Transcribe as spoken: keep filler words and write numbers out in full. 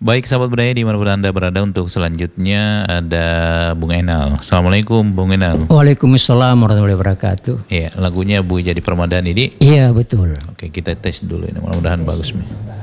Baik sahabat budaya dimanapun Anda berada, untuk selanjutnya ada Bung Enal. Assalamualaikum Bung Enal. Waalaikumsalam warahmatullahi wabarakatuh. Iya, lagunya Bu Jadi Permadani ini. Iya betul. Oke, kita tes dulu ini, mudah-mudahan bagus nih.